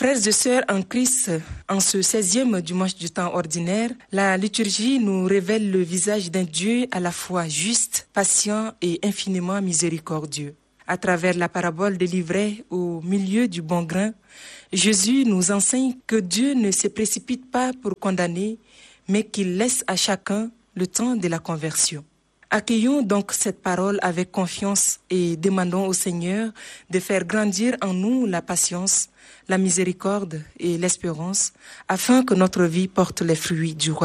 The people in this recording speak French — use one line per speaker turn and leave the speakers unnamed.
Frères et sœurs en Christ, en ce 16e dimanche du temps ordinaire, la liturgie nous révèle le visage d'un Dieu à la fois juste, patient et infiniment miséricordieux. À travers la parabole des livrets au milieu du bon grain, Jésus nous enseigne que Dieu ne se précipite pas pour condamner, mais qu'il laisse à chacun le temps de la conversion. Accueillons donc cette parole avec confiance et demandons au Seigneur de faire grandir en nous la patience, la miséricorde et l'espérance, afin que notre vie porte les fruits du royaume.